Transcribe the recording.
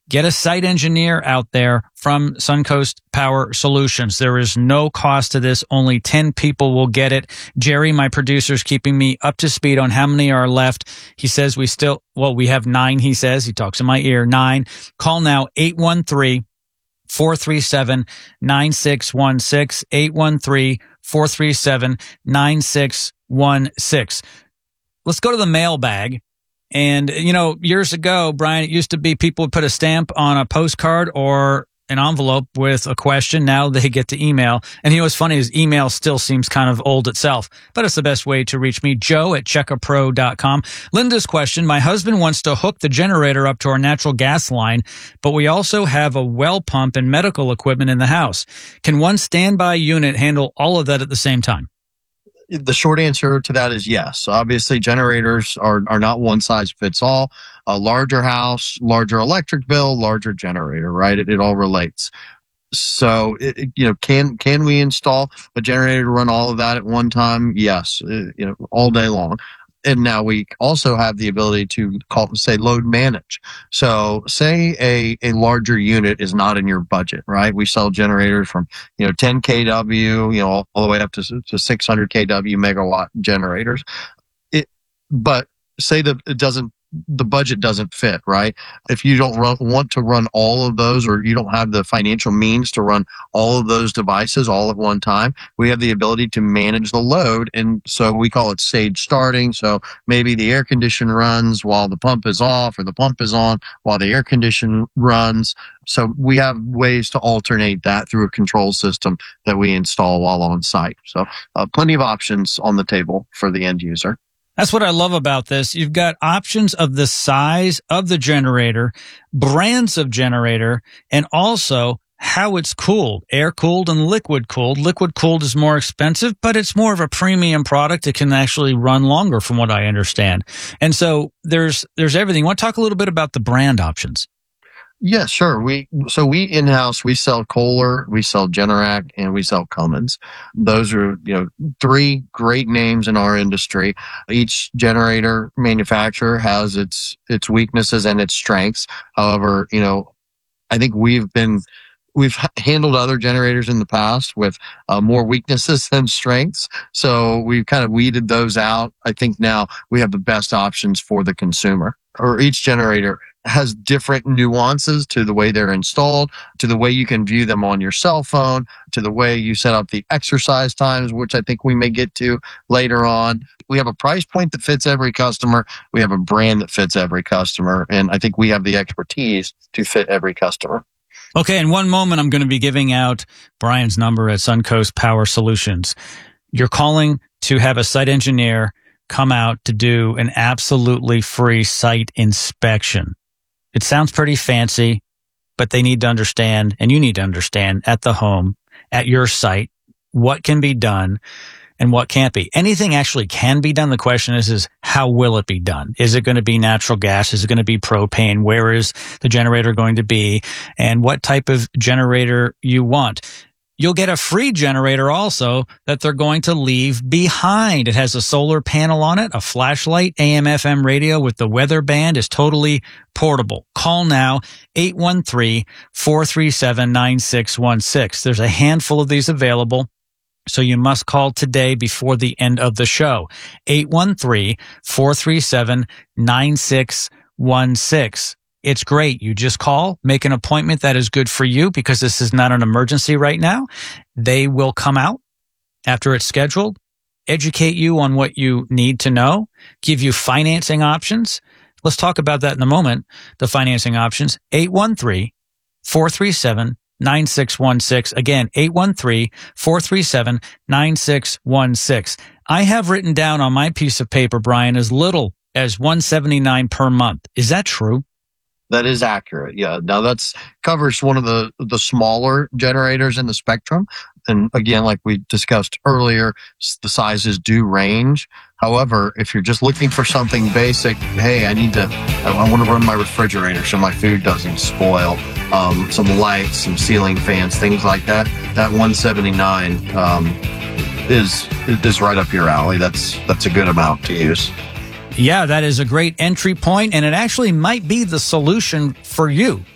Get a site engineer out there from Suncoast Power Solutions. There is no cost to this. Only 10 people will get it. Jerry, my producer, is keeping me up to speed on how many are left. He says we have 9, he says. He talks in my ear. 9. Call now, 813-437-9616. 813-437-9616. Let's go to the mailbag. And, years ago, Brian, it used to be people would put a stamp on a postcard or an envelope with a question. Now they get to email. And what's funny is email still seems kind of old itself, but it's the best way to reach me. Joe at checkapro.com. Linda's question: my husband wants to hook the generator up to our natural gas line, but we also have a well pump and medical equipment in the house. Can one standby unit handle all of that at the same time? The short answer to that is yes. Obviously, generators are not one size fits all. A larger house, larger electric bill, larger generator, right? It all relates. So, can we install a generator to run all of that at one time? Yes, all day long. And now we also have the ability to load manage. So say a larger unit is not in your budget, right? We sell generators from, 10 kW, all the way up to 600 kW megawatt generators. But say that the budget doesn't fit, right? If you don't want to run all of those, or you don't have the financial means to run all of those devices all at one time, we have the ability to manage the load. And so we call it stage starting. So maybe the air condition runs while the pump is off, or the pump is on while the air condition runs. So we have ways to alternate that through a control system that we install while on site. So plenty of options on the table for the end user. That's what I love about this. You've got options of the size of the generator, brands of generator, and also how it's cooled. Air-cooled and liquid-cooled. Liquid-cooled is more expensive, but it's more of a premium product. It can actually run longer, from what I understand. And so there's everything. You want to talk a little bit about the brand options? Yeah, sure. We in-house, we sell Kohler, we sell Generac, and we sell Cummins. Those are, 3 great names in our industry. Each generator manufacturer has its weaknesses and its strengths. However, I think we've handled other generators in the past with more weaknesses than strengths. So we've kind of weeded those out. I think now we have the best options for the consumer. Or each generator has different nuances to the way they're installed, to the way you can view them on your cell phone, to the way you set up the exercise times, which I think we may get to later on. We have a price point that fits every customer. We have a brand that fits every customer. And I think we have the expertise to fit every customer. Okay, in one moment, I'm going to be giving out Brian's number at Suncoast Power Solutions. You're calling to have a site engineer come out to do an absolutely free site inspection. It sounds pretty fancy, but they need to understand, and you need to understand at the home, at your site, what can be done and what can't be. Anything actually can be done. The question is how will it be done? Is it going to be natural gas? Is it going to be propane? Where is the generator going to be? And what type of generator you want? You'll get a free generator also that they're going to leave behind. It has a solar panel on it, a flashlight, AM/FM radio with the weather band, is totally portable. Call now, 813-437-9616. There's a handful of these available, so you must call today before the end of the show. 813-437-9616. It's great. You just call, make an appointment that is good for you, because this is not an emergency right now. They will come out after it's scheduled, educate you on what you need to know, give you financing options. Let's talk about that in a moment, the financing options. 813-437-9616. Again, 813-437-9616. I have written down on my piece of paper, Brian, as little as $179 per month. Is that true? That is accurate. Yeah. Now that's covers one of the smaller generators in the spectrum. And again, like we discussed earlier, the sizes do range. However, if you're just looking for something basic, hey, I want to run my refrigerator so my food doesn't spoil, some lights, some ceiling fans, things like that, that 179 is right up your alley. That's a good amount to use. Yeah, that is a great entry point, and it actually might be the solution for you.